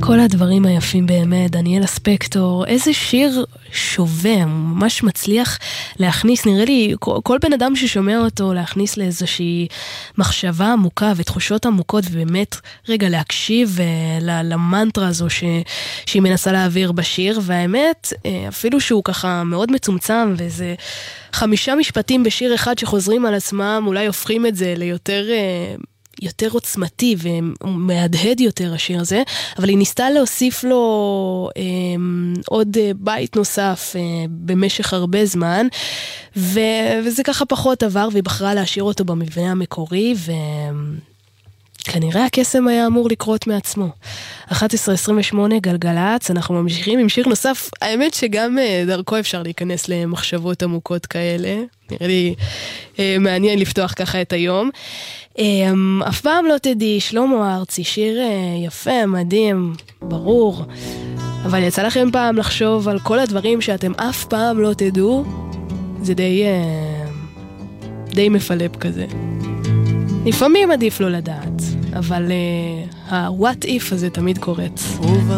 כל הדברים היפים באמת, דניאל ספקטור, איזה שיר שווה, ממש מצליח להכניס, נראה לי, כל בן אדם ששומע אותו, להכניס לאיזושהי מחשבה עמוקה ותחושות עמוקות, ובאמת רגע להקשיב למנטרה הזו שהיא מנסה להעביר בשיר, והאמת, אפילו שהוא ככה מאוד מצומצם, וזה 5 משפטים בשיר אחד שחוזרים על עצמם, אולי הופכים את זה ליותר יותר עוצמתי ומהדהד יותר השיר הזה, אבל היא ניסתה להוסיף לו עוד בית נוסף במשך הרבה זמן, וזה ככה פחות עבר, והיא בחרה להשאיר אותו במבנה המקורי, כנראה הקסם היה אמור לקרות מעצמו. 11:28 גלגלץ, אנחנו ממשיכים עם שיר נוסף, האמת שגם דרכו אפשר להיכנס למחשבות עמוקות כאלה, נראה לי מעניין לפתוח ככה את היום. אף פעם לא תדעי, שלמה ארצי, שיר יפה, מדהים, ברור, אבל יצא לכם פעם לחשוב על כל הדברים שאתם אף פעם לא תדעו, זה די מפלפ כזה. לפעמים עדיף לא לדעת, אבל ה-what if הזה תמיד קורץ.